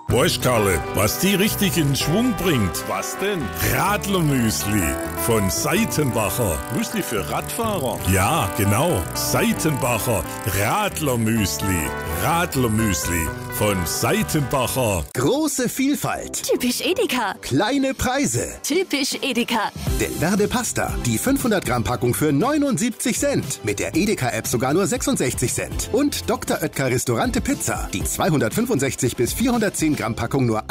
Weißt Karle, was die richtig in Schwung bringt? Was denn? Radlermüsli von Seitenbacher. Müsli für Radfahrer? Ja, genau. Seitenbacher Radlermüsli. Radlermüsli von Seitenbacher. Große Vielfalt. Typisch Edeka. Kleine Preise. Typisch Edeka. Delverde Pasta. Die 500 Gramm Packung für 79 Cent. Mit der Edeka-App sogar nur 66 Cent. Und Dr. Oetker Restaurante Pizza. Die 265 bis 410 Gramm Packung nur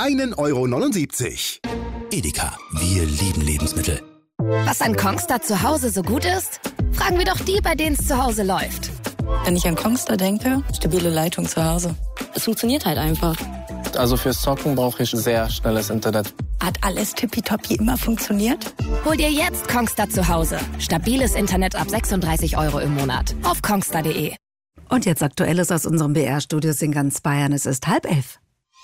1,79 €. Edeka. Wir lieben Lebensmittel. Was an Kongstar zu Hause so gut ist? Fragen wir doch die, bei denen es zu Hause läuft. Wenn ich an Kongstar denke, stabile Leitung zu Hause. Es funktioniert halt einfach. Also fürs Zocken brauche ich sehr schnelles Internet. Hat alles tippitoppi immer funktioniert? Hol dir jetzt Kongstar zu Hause. Stabiles Internet ab 36 € im Monat. Auf kongstar.de. Und jetzt Aktuelles aus unserem BR-Studios in ganz Bayern. Es ist 10:30.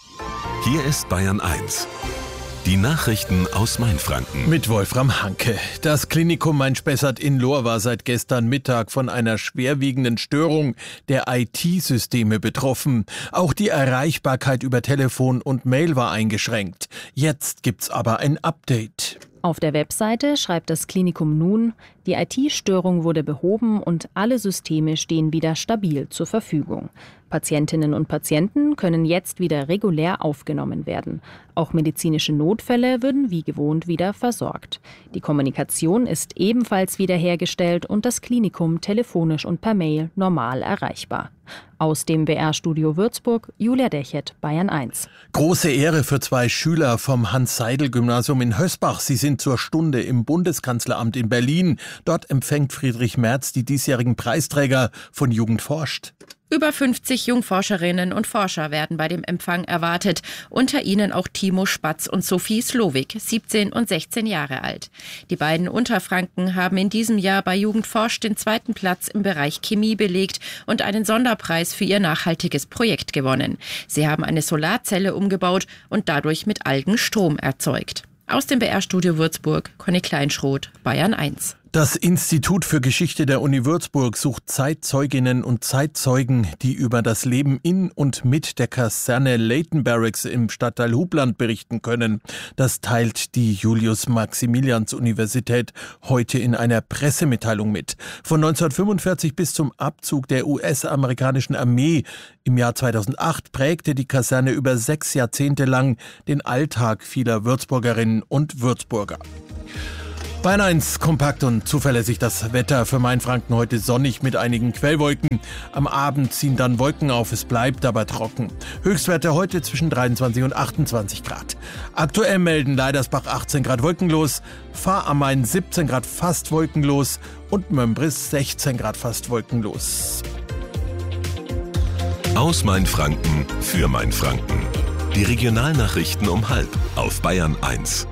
Hier ist Bayern 1. Die Nachrichten aus Mainfranken. Mit Wolfram Hanke. Das Klinikum Main-Spessart in Lohr war seit gestern Mittag von einer schwerwiegenden Störung der IT-Systeme betroffen. Auch die Erreichbarkeit über Telefon und Mail war eingeschränkt. Jetzt gibt's aber ein Update. Auf der Webseite schreibt das Klinikum nun, die IT-Störung wurde behoben und alle Systeme stehen wieder stabil zur Verfügung. Patientinnen und Patienten können jetzt wieder regulär aufgenommen werden. Auch medizinische Notfälle würden wie gewohnt wieder versorgt. Die Kommunikation ist ebenfalls wiederhergestellt und das Klinikum telefonisch und per Mail normal erreichbar. Aus dem BR-Studio Würzburg, Julia Dechert, Bayern 1. Große Ehre für 2 Schüler vom Hans-Seidel-Gymnasium in Hösbach. Sie sind zur Stunde im Bundeskanzleramt in Berlin. Dort empfängt Friedrich Merz die diesjährigen Preisträger von Jugend forscht. Über 50 Jungforscherinnen und Forscher werden bei dem Empfang erwartet. Unter ihnen auch Timo Spatz und Sophie Slowik, 17 und 16 Jahre alt. Die beiden Unterfranken haben in diesem Jahr bei Jugend forscht den 2. Platz im Bereich Chemie belegt und einen Sonderpreis für ihr nachhaltiges Projekt gewonnen. Sie haben eine Solarzelle umgebaut und dadurch mit Algen Strom erzeugt. Aus dem BR-Studio Würzburg, Conny Kleinschroth, Bayern 1. Das Institut für Geschichte der Uni Würzburg sucht Zeitzeuginnen und Zeitzeugen, die über das Leben in und mit der Kaserne Leighton Barracks im Stadtteil Hubland berichten können. Das teilt die Julius-Maximilians-Universität heute in einer Pressemitteilung mit. Von 1945 bis zum Abzug der US-amerikanischen Armee im Jahr 2008 prägte die Kaserne über 6 Jahrzehnte lang den Alltag vieler Würzburgerinnen und Würzburger. Bayern 1, kompakt und zuverlässig das Wetter für Mainfranken heute sonnig mit einigen Quellwolken. Am Abend ziehen dann Wolken auf, es bleibt aber trocken. Höchstwerte heute zwischen 23 und 28 Grad. Aktuell melden Leidersbach 18 Grad wolkenlos, Fahr am Main 17 Grad fast wolkenlos und Mömbris 16 Grad fast wolkenlos. Aus Mainfranken für Mainfranken. Die Regionalnachrichten um 12:30 auf Bayern 1.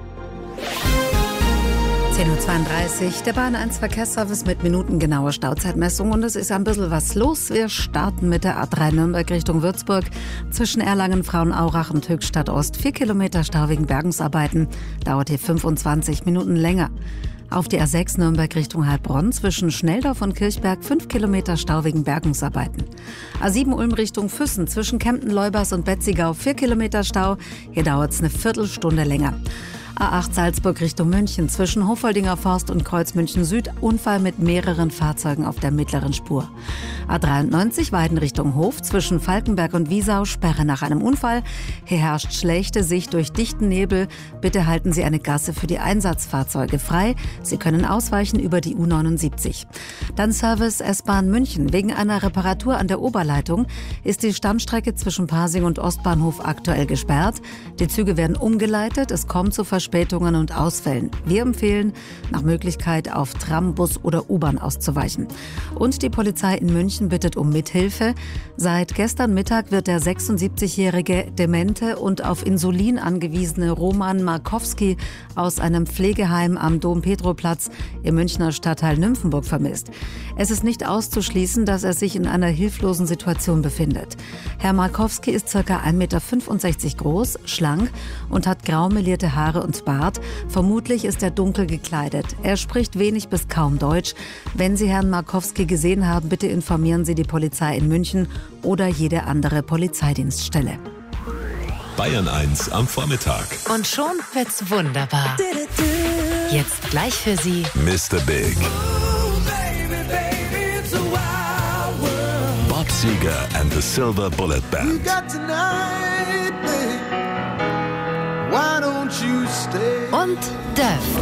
10:32 Uhr, der Bayern 1 Verkehrsservice mit minutengenauer Stauzeitmessung und es ist ein bisschen was los. Wir starten mit der A3 Nürnberg Richtung Würzburg. Zwischen Erlangen, Frauenaurach und Höchstadt Ost 4 Kilometer Stau wegen Bergungsarbeiten, dauert hier 25 Minuten länger. Auf die A6 Nürnberg Richtung Heilbronn zwischen Schnelldorf und Kirchberg 5 Kilometer Stau wegen Bergungsarbeiten. A7 Ulm Richtung Füssen zwischen Kempten-Leubers und Betzigau 4 Kilometer Stau, hier dauert es eine Viertelstunde länger. A8 Salzburg Richtung München zwischen Hofoldinger Forst und Kreuz München Süd, Unfall mit mehreren Fahrzeugen auf der mittleren Spur. A93 Weiden Richtung Hof zwischen Falkenberg und Wiesau, Sperre nach einem Unfall. Hier herrscht schlechte Sicht durch dichten Nebel. Bitte halten Sie eine Gasse für die Einsatzfahrzeuge frei. Sie können ausweichen über die U79. Dann Service S-Bahn München. Wegen einer Reparatur an der Oberleitung ist die Stammstrecke zwischen Pasing und Ostbahnhof aktuell gesperrt. Die Züge werden umgeleitet. Es kommt zu Verspätungen und Ausfällen. Wir empfehlen, nach Möglichkeit auf Tram, Bus oder U-Bahn auszuweichen. Und die Polizei in München bittet um Mithilfe. Seit gestern Mittag wird der 76-jährige demente und auf Insulin angewiesene Roman Markowski aus einem Pflegeheim am Dom-Pedro-Platz im Münchner Stadtteil Nymphenburg vermisst. Es ist nicht auszuschließen, dass er sich in einer hilflosen Situation befindet. Herr Markowski ist ca. 1,65 Meter groß, schlank und hat grau melierte Haare und Bart. Vermutlich ist er dunkel gekleidet. Er spricht wenig bis kaum Deutsch. Wenn Sie Herrn Markowski gesehen haben, bitte informieren Sie die Polizei in München oder jede andere Polizeidienststelle. Bayern 1 am Vormittag. Und schon wird's wunderbar. Jetzt gleich für Sie Mr. Big. Bob Seger and the Silver Bullet Band. und Def.